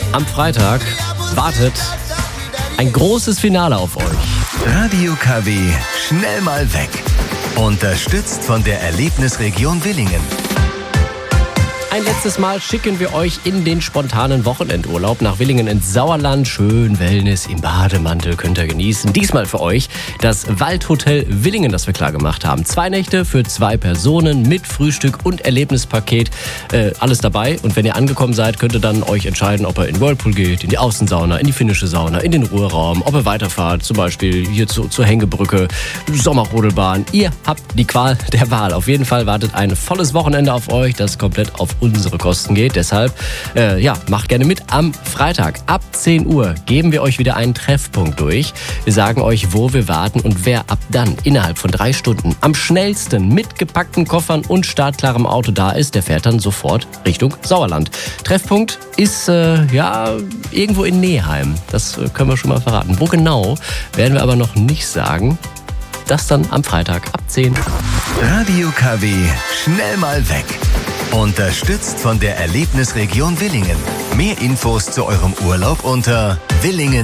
Am Freitag wartet ein großes Finale auf euch. Radio KW, schnell mal weg. Unterstützt von der Erlebnisregion Willingen. Ein letztes Mal schicken wir euch in den spontanen Wochenendurlaub nach Willingen ins Sauerland. Schön Wellness im Bademantel könnt ihr genießen. Diesmal für euch das Waldhotel Willingen, das wir klar gemacht haben. 2 Nächte für 2 Personen mit Frühstück und Erlebnispaket. Alles dabei. Und wenn ihr angekommen seid, könnt ihr dann euch entscheiden, ob ihr in Whirlpool geht, in die Außensauna, in die finnische Sauna, in den Ruheraum, ob ihr weiterfahrt, zum Beispiel hier zur Hängebrücke, Sommerrodelbahn. Ihr habt die Qual der Wahl. Auf jeden Fall wartet ein volles Wochenende auf euch, das komplett auf unsere Kosten geht. Deshalb, macht gerne mit. Am Freitag ab 10 Uhr geben wir euch wieder einen Treffpunkt durch. Wir sagen euch, wo wir warten und wer ab dann innerhalb von 3 Stunden am schnellsten mit gepackten Koffern und startklarem Auto da ist, der fährt dann sofort Richtung Sauerland. Treffpunkt ist, irgendwo in Neheim. Das können wir schon mal verraten. Wo genau, werden wir aber noch nicht sagen. Das dann am Freitag ab 10. Radio KW, schnell mal weg. Unterstützt von der Erlebnisregion Willingen. Mehr Infos zu eurem Urlaub unter Willingen.